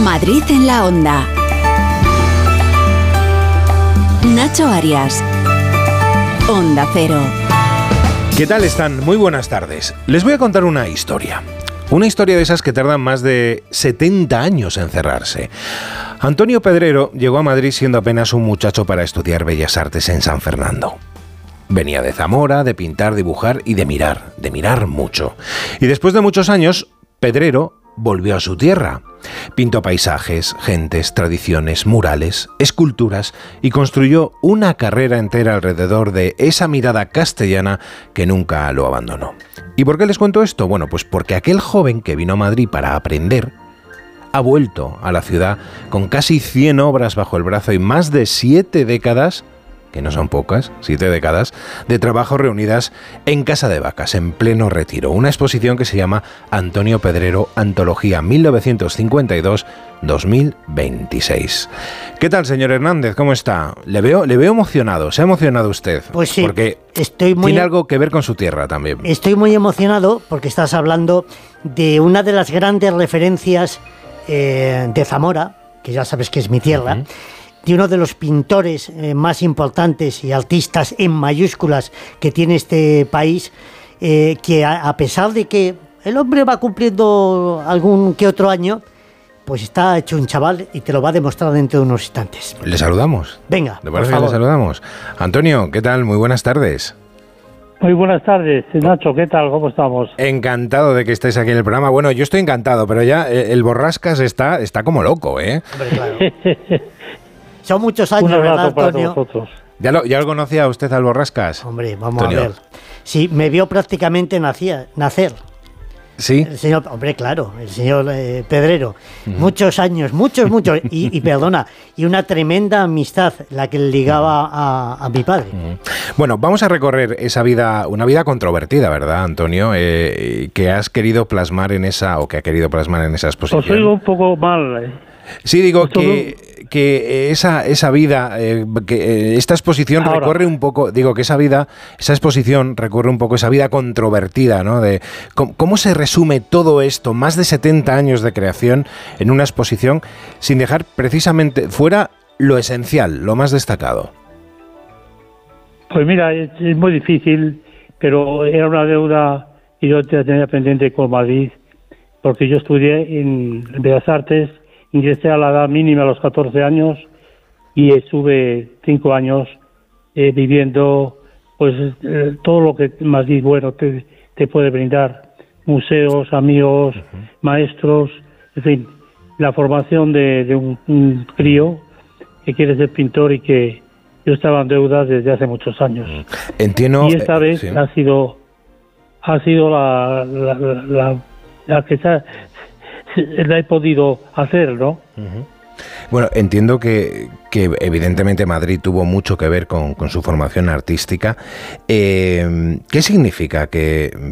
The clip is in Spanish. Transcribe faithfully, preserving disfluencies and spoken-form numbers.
Madrid en la Onda. Nacho Arias. Onda Cero. ¿Qué tal están? Muy buenas tardes. Les voy a contar una historia. Una historia de esas que tardan más de setenta años en cerrarse. Antonio Pedrero llegó a Madrid siendo apenas un muchacho para estudiar Bellas Artes en San Fernando. Venía de Zamora, de pintar, dibujar y de mirar, de mirar mucho. Y después de muchos años, Pedrero volvió a su tierra. Pintó paisajes, gentes, tradiciones, murales, esculturas y construyó una carrera entera alrededor de esa mirada castellana que nunca lo abandonó. ¿Y por qué les cuento esto? Bueno, pues porque aquel joven que vino a Madrid para aprender ha vuelto a la ciudad con casi cien obras bajo el brazo y más de siete décadas, que no son pocas, siete décadas, de trabajo reunidas en Casa de Vacas, en pleno retiro. Una exposición que se llama Antonio Pedrero, Antología mil novecientos cincuenta y dos a dos mil veintiséis. ¿Qué tal, señor Hernández? ¿Cómo está? Le veo, le veo emocionado. ¿Se ha emocionado usted? Pues sí, porque estoy muy, tiene algo que ver con su tierra también. Estoy muy emocionado porque estás hablando de una de las grandes referencias eh, de Zamora, que ya sabes que es mi tierra, uh-huh. de uno de los pintores eh, más importantes y artistas en mayúsculas que tiene este país, eh, que a, a pesar de que el hombre va cumpliendo algún que otro año, pues está hecho un chaval y te lo va a demostrar dentro de unos instantes. ¿Le saludamos? Venga, ¿Le parece que le saludamos? Antonio, ¿qué tal? Muy buenas tardes. Muy buenas tardes, Nacho, ¿qué tal? ¿Cómo estamos? Encantado de que estéis aquí en el programa. Bueno, yo estoy encantado, pero ya el Borrascas está, está como loco, ¿eh? Hombre, claro. Son muchos años, ¿verdad, Antonio? ¿Ya lo, ¿Ya lo conocía usted al Borrascas? Hombre, vamos Antonio. a ver. Sí, me vio prácticamente nacía, nacer. ¿Sí? El señor, hombre, claro, el señor eh, Pedrero. Uh-huh. Muchos años, muchos, muchos. Y, y perdona, y una tremenda amistad la que le ligaba a, a mi padre. Uh-huh. Bueno, vamos a recorrer esa vida, una vida controvertida, ¿verdad, Antonio? Eh, que has querido plasmar en esa, o que ha querido plasmar en esa exposición. Os oigo un poco mal. Eh. Sí, digo que, que esa, esa vida, eh, que esta exposición Ahora. recorre un poco, digo que esa vida, esa exposición recorre un poco esa vida controvertida, ¿no? De cómo, cómo se resume todo esto, más de setenta años de creación en una exposición, sin dejar precisamente fuera lo esencial, lo más destacado. Pues mira, es, es muy difícil, pero era una deuda y yo tenía pendiente con Madrid, porque yo estudié en Bellas Artes. Ingresé a la edad mínima a los catorce años y estuve cinco años eh, viviendo pues eh, todo lo que Madrid bueno te, te puede brindar, museos, amigos, uh-huh. maestros, en fin, la formación de, de un, un crío que quiere ser pintor y que yo estaba en deuda desde hace muchos años. Entiendo. Y esta eh, vez sí. ha sido ha sido la la, la, la, la que está la he podido hacer, ¿no? Uh-huh. Bueno, entiendo que, que evidentemente Madrid tuvo mucho que ver con, con su formación artística. Eh, ¿Qué significa que